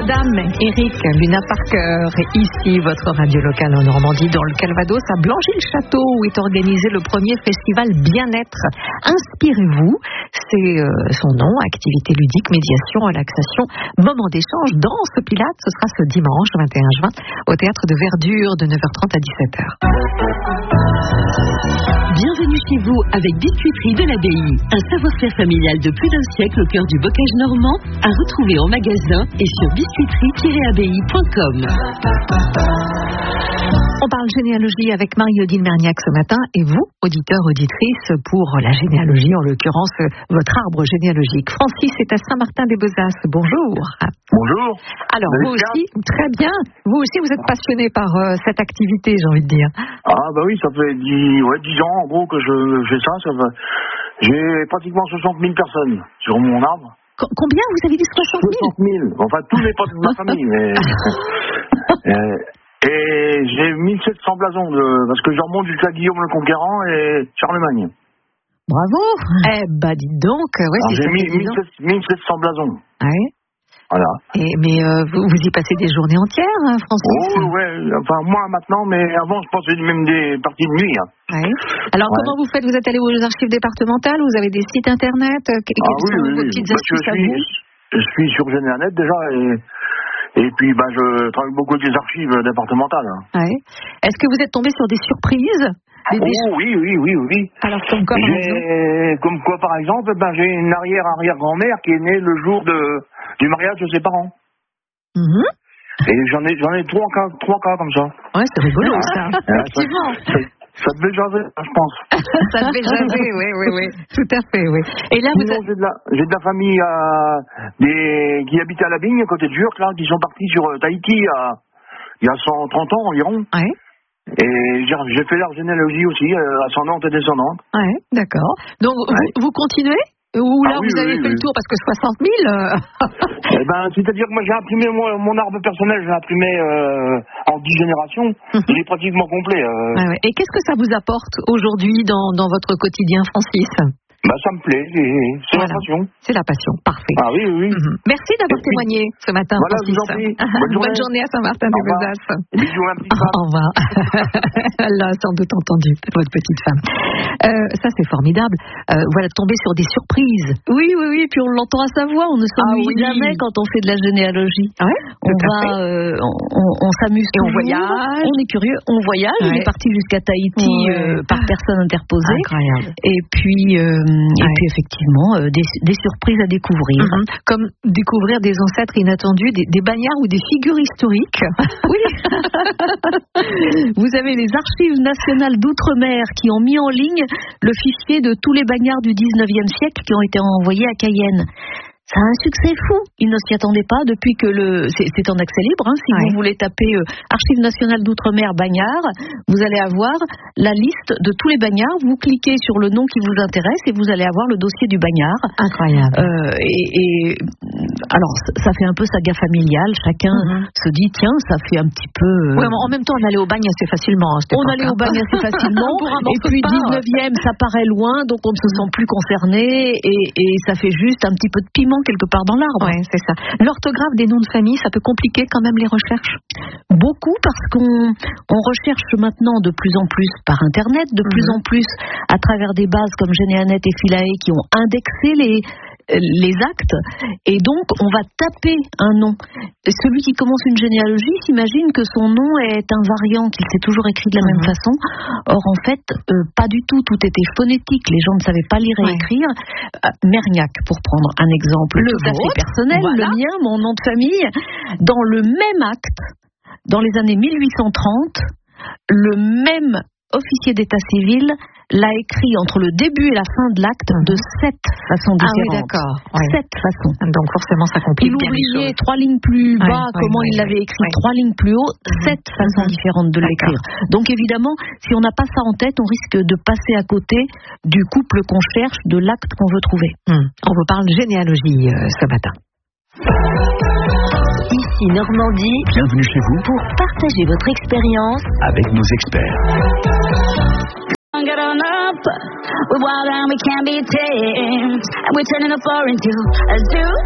Adam, Eric, Luna Parker, ici votre radio locale en Normandie, dans le Calvados, à Blangy-le-Château, où est organisé le premier festival Bien-être. Inspirez-vous, c'est son nom, activité ludique, médiation, relaxation, moment d'échange, danse, pilates. Ce sera ce dimanche 21 juin au théâtre de Verdure de 9h30 à 17h. Bienvenue chez vous avec Biscuiterie de l'Abbaye, un savoir-faire familial de plus d'un siècle au cœur du bocage normand, à retrouver en magasin et sur biscuiterie-abbaye.com. On parle généalogie avec Marie-Odile Merniac ce matin et vous, auditeurs, auditrices, pour la généalogie, en l'occurrence votre arbre généalogique. Francis est à Saint-Martin-des-Besaces. Bonjour. Bonjour. Alors, vous aussi, très bien. Vous aussi, vous êtes passionné par cette activité, j'ai envie de dire. Ah, bah oui, ça fait 10 ans, en gros, que je fais ça. J'ai pratiquement 60 000 personnes sur mon arbre. Combien vous avez dit 60 000 60 000. Enfin, tous les potes de ma famille, mais... et j'ai 1700 blasons, parce que je remonte jusqu'à Guillaume le Conquérant et Charlemagne. Bravo. Eh ben, dites donc. Ouais, j'ai 1700 blasons. Ouais. Voilà. Mais vous y passez des journées entières, Francis? Oh, ouais, enfin moi maintenant, mais avant je passais même des parties de nuit. Hein. Ouais. Alors comment vous faites? Vous êtes allé aux archives départementales? Vous avez des sites internet? Quelles sont vos petites astuces à vous? Je suis sur Généanet déjà et puis je travaille beaucoup avec les archives départementales. Hein. Ouais. Est-ce que vous êtes tombé sur des surprises? Oui. Alors comme quoi par exemple, j'ai une arrière-arrière-grand-mère qui est née le jour du mariage de ses parents. Et j'en ai trois cas comme ça. Ouais, c'est rigolo ça. Effectivement. Ça devait jaser, je pense. Ça devait jaser, oui. Tout à fait, oui. Et là, j'ai de la famille qui habitent à la Vigne, à côté de Jurques, là, qui sont partis sur Tahiti il y a 130 ans environ. Ouais. Et j'ai fait leur généalogie aussi, ascendante et descendante. Ouais, d'accord. Donc, vous continuez? Ou là, vous avez fait le tour, parce que 60 000... c'est-à-dire que moi, j'ai imprimé mon arbre personnel, j'ai imprimé en 10 générations. Il est pratiquement complet. Ouais. Et qu'est-ce que ça vous apporte aujourd'hui dans votre quotidien, Francis? Ça me plaît, c'est la passion. C'est la passion, parfait. Ah oui. Merci d'avoir témoigné ce matin, voilà, Francis. Je vous en prie. Bonne journée à Saint-Martin-des-Besaces. Bisous à ma petite femme. Au revoir. Elle l'a sans doute entendu, votre petite femme. Ça, c'est formidable. Voilà, tomber sur des surprises. Oui, puis on l'entend à sa voix. On ne s'ennuie jamais quand on fait de la généalogie. Ouais, on s'amuse et on voyage. On est curieux, on voyage. On est parti jusqu'à Tahiti par personne interposée. Incroyable. Et puis effectivement, des surprises à découvrir. Comme découvrir des ancêtres inattendus, des bagnards ou des figures historiques. Oui. Vous avez les archives nationales d'outre-mer qui ont mis en ligne le fichier de tous les bagnards du 19e siècle qui ont été envoyés à Cayenne. Ça a un succès fou. Ils ne s'y attendaient pas depuis que c'est en accès libre. Hein. Si vous voulez taper Archives nationales d'outre-mer bagnards, vous allez avoir la liste de tous les bagnards. Vous cliquez sur le nom qui vous intéresse et vous allez avoir le dossier du bagnard. Incroyable. Alors, ça fait un peu saga familiale. Chacun se dit, tiens, ça fait un petit peu... Oui, en même temps, on allait au bagne assez facilement. On allait au bagne assez facilement. Et puis, 19e, ça paraît loin, donc on ne se sent plus concerné. Et ça fait juste un petit peu de piment quelque part dans l'arbre. Oui, c'est ça. L'orthographe des noms de famille, ça peut compliquer quand même les recherches? Beaucoup, parce qu'on recherche maintenant de plus en plus par Internet, de plus en plus à travers des bases comme Généanet et Philae qui ont indexé les actes, et donc on va taper un nom. Celui qui commence une généalogie s'imagine que son nom est invariant, qu'il s'est toujours écrit de la même façon. Or en fait, pas du tout. Tout était phonétique. Les gens ne savaient pas lire et écrire. Merniac, pour prendre un exemple tout à fait personnel, le mien, mon nom de famille, dans le même acte, dans les années 1830, le même officier d'état civil l'a écrit entre le début et la fin de l'acte de 7 façons différentes. Ah oui, d'accord. 7 façons. Donc forcément, ça complique bien les choses. Il oubliait 3 lignes plus bas, comment il l'avait écrit, 3 lignes plus haut, 7 façons différentes de l'écrire. Donc évidemment, si on n'a pas ça en tête, on risque de passer à côté du couple qu'on cherche, de l'acte qu'on veut trouver. On vous parle généalogie ce matin. Ici Normandie. Bienvenue chez vous pour partager votre expérience avec nos experts. Get on up, we're wild and we can't be tamed, and we're turning the floor into a zoo.